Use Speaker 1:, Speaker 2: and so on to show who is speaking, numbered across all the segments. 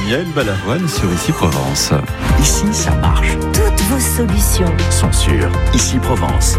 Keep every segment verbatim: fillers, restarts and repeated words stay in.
Speaker 1: Yael Balavoine sur Ici Provence.
Speaker 2: Ici, ça marche.
Speaker 3: Toutes vos solutions
Speaker 2: Sont sur Ici Provence.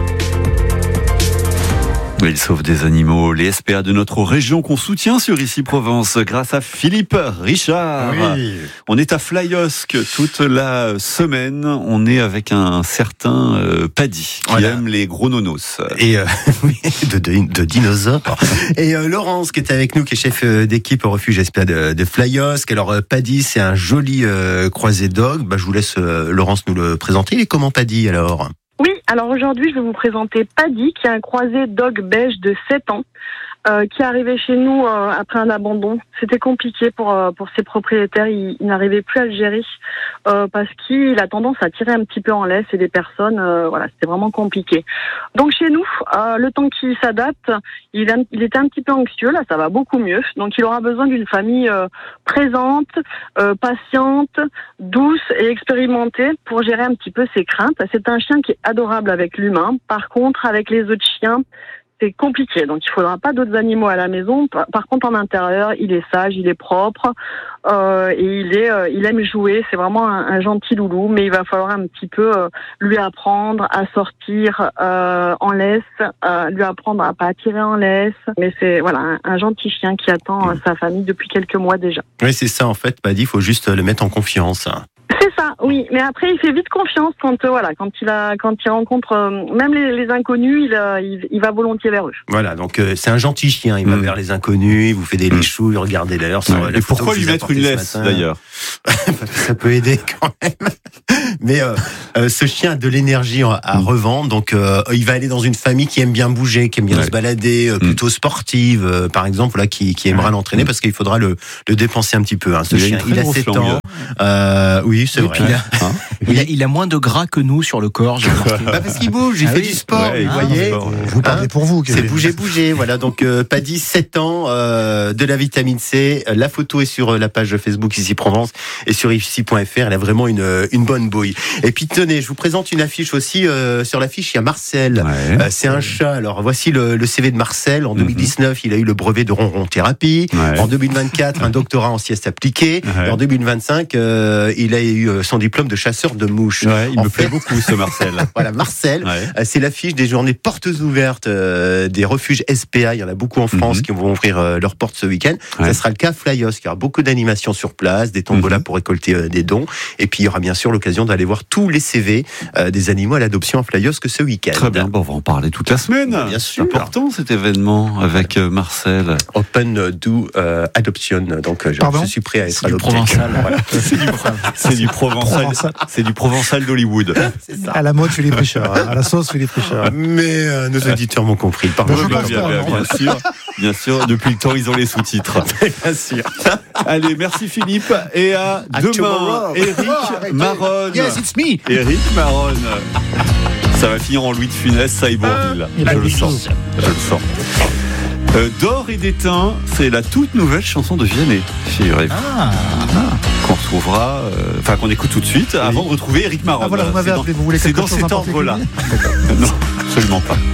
Speaker 1: Il sauve des animaux, les S P A de notre région qu'on soutient sur Ici Provence grâce à Philippe Richard.
Speaker 4: Oui.
Speaker 1: On est à Flyosque toute la semaine. On est avec un certain euh, Paddy qui
Speaker 4: Voilà.
Speaker 1: aime les gros nonos.
Speaker 4: Et euh, oui, de, de, de dinosaures. Et euh, Laurence qui est avec nous, qui est chef euh, d'équipe au refuge S P A de, de Flyosque. Alors euh, Paddy, c'est un joli euh, croisé dog. Bah, je vous laisse euh, Laurence nous le présenter. Il est comment Paddy alors?
Speaker 5: Oui, alors aujourd'hui, je vais vous présenter Paddy, qui est un croisé dog belge de sept ans, euh, qui est arrivé chez nous euh, après un abandon. C'était compliqué pour euh, pour ses propriétaires, il, il n'arrivait plus à le gérer euh, parce qu'il a tendance à tirer un petit peu en laisse et des personnes, euh, voilà, c'était vraiment compliqué. Donc chez nous, euh, le temps qu'il s'adapte, il, a, il était un petit peu anxieux, là ça va beaucoup mieux. Donc il aura besoin d'une famille euh, présente, euh, patiente, douce et expérimentée pour gérer un petit peu ses craintes. C'est un chien qui est adorable avec l'humain. Par contre, avec les autres chiens, c'est compliqué. Donc, il faudra pas d'autres animaux à la maison. Par, par contre, en intérieur, il est sage, il est propre euh, et il est, euh, il aime jouer. C'est vraiment un, un gentil loulou, mais il va falloir un petit peu euh, lui apprendre à sortir euh, en laisse, euh, lui apprendre à pas tirer en laisse. Mais c'est voilà un, un gentil chien qui attend euh, sa famille depuis quelques mois déjà.
Speaker 4: Oui, c'est ça en fait. Paddy, il faut juste le mettre en confiance.
Speaker 5: C'est ça, oui. Mais après, il fait vite confiance quand, euh, voilà, quand il a, quand il rencontre euh, même les, les inconnus, il, euh, il, il va volontiers vers eux.
Speaker 4: Voilà, donc euh, c'est un gentil chien. Il va
Speaker 1: Mm.
Speaker 4: vers les inconnus, il vous fait des
Speaker 1: Mm.
Speaker 4: léchouilles. Regardez d'ailleurs sur
Speaker 1: Ouais.
Speaker 4: la
Speaker 1: Et
Speaker 4: photo
Speaker 1: pourquoi
Speaker 4: que
Speaker 1: lui
Speaker 4: je vous ai
Speaker 1: mettre une
Speaker 4: apportée ce
Speaker 1: laisse
Speaker 4: matin.
Speaker 1: d'ailleurs?
Speaker 4: Ça peut aider quand même. Mais euh, euh, ce chien a de l'énergie à revendre, donc euh, il va aller dans une famille qui aime bien bouger, qui aime bien
Speaker 1: Ouais.
Speaker 4: se balader, euh, plutôt sportive, euh, par exemple, là, qui, qui aimera
Speaker 1: Ouais.
Speaker 4: l'entraîner parce qu'il faudra le, le dépenser un petit peu. Hein, ce
Speaker 1: Il a une
Speaker 4: chien,
Speaker 1: très
Speaker 4: il a
Speaker 1: grosse
Speaker 4: sept
Speaker 1: langue.
Speaker 4: ans. Euh, oui, c'est
Speaker 2: Et
Speaker 4: vrai.
Speaker 2: puis il a,
Speaker 1: Hein
Speaker 2: il, a, il a moins de gras que nous sur le corps, j'ai remarqué.
Speaker 4: Bah parce qu'il bouge, il
Speaker 2: Ah
Speaker 4: fait
Speaker 2: oui.
Speaker 4: du sport,
Speaker 1: Ouais, il
Speaker 4: vous
Speaker 1: fait du
Speaker 4: voyez.
Speaker 1: sport, ouais.
Speaker 6: Vous parlez
Speaker 4: Hein
Speaker 6: pour vous.
Speaker 4: C'est
Speaker 6: Kevin.
Speaker 4: bouger, bouger. Voilà, donc euh, Paddy, sept ans, euh, de la vitamine C. La photo est sur euh, la page Facebook Ici Provence et sur ici point f r. Elle a vraiment une, une bonne bouille. Et puis tenez, je vous présente une affiche aussi. Euh, sur l'affiche, il y a Marcel.
Speaker 1: Ouais.
Speaker 4: Euh, c'est un chat. Alors voici le, le C V de Marcel. En deux mille dix-neuf, il a eu le brevet de ronron thérapie.
Speaker 1: Ouais.
Speaker 4: En deux mille vingt-quatre, un doctorat en sieste appliquée.
Speaker 1: Ouais.
Speaker 4: Et en deux mille vingt-cinq, euh, il a eu euh, son diplôme de chasseur de mouches.
Speaker 1: Ouais, il
Speaker 4: En
Speaker 1: me
Speaker 4: fait-
Speaker 1: plaît beaucoup ce Marcel.
Speaker 4: Voilà, Marcel.
Speaker 1: Ouais.
Speaker 4: Euh, C'est l'affiche des journées portes ouvertes euh, des refuges S P A. Il y en a beaucoup en France
Speaker 1: Mhm.
Speaker 4: qui vont ouvrir euh, leurs portes ce week-end.
Speaker 1: Ouais.
Speaker 4: Ça sera le cas à Flyos. Il y aura beaucoup d'animations sur place, des tombolas
Speaker 1: Mhm.
Speaker 4: pour récolter euh, des dons. Et puis il y aura bien sûr l'occasion d'aller voir tous les C V euh, des animaux à l'adoption à Flyos que ce week-end.
Speaker 1: Très bien, bon, on va en parler toute la semaine.
Speaker 4: Bien
Speaker 1: C'est
Speaker 4: sûr.
Speaker 1: important cet événement avec euh, Marcel.
Speaker 4: Open Do euh, Adoption. Donc euh, je,
Speaker 6: Pardon
Speaker 4: je suis prêt à être
Speaker 2: C'est du
Speaker 4: adopté.
Speaker 2: provençal.
Speaker 4: Voilà.
Speaker 1: C'est du, c'est du provençal,
Speaker 6: Provençal.
Speaker 1: c'est du provençal d'Hollywood.
Speaker 4: C'est ça.
Speaker 6: À la mode Philippe Richard, hein, à la sauce Philippe Richard.
Speaker 4: Mais euh, nos auditeurs m'ont compris. Pardon.
Speaker 6: je
Speaker 1: Ouais,
Speaker 6: pense
Speaker 1: bien,
Speaker 6: pas,
Speaker 1: bien,
Speaker 6: non.
Speaker 1: bien sûr, bien sûr. Depuis le temps, ils ont les sous-titres.
Speaker 4: Bien sûr.
Speaker 1: Allez, merci Philippe. Et à,
Speaker 4: À
Speaker 1: demain,
Speaker 4: tomorrow.
Speaker 1: Eric
Speaker 6: arrêtez.
Speaker 1: Maronne.
Speaker 2: Yes, it's me.
Speaker 1: Eric Maronne. Ça va finir en Louis de Funès, ça et Bourville.
Speaker 6: Il a
Speaker 1: Je le
Speaker 6: dit
Speaker 1: sens. Je le sens. Euh, D'or et d'étain, c'est la toute nouvelle chanson de Vianney, figurez-vous,
Speaker 2: Ah,
Speaker 1: qu'on retrouvera, euh, enfin qu'on écoute tout de suite, avant de retrouver Eric Maronne.
Speaker 6: Ah voilà, vous m'avez
Speaker 1: C'est dans-
Speaker 6: appelé, vous voulez
Speaker 1: C'est
Speaker 6: quelque
Speaker 1: dans
Speaker 6: chose
Speaker 1: cet
Speaker 6: en
Speaker 1: ordre-là.
Speaker 6: particulier
Speaker 1: Non, absolument pas.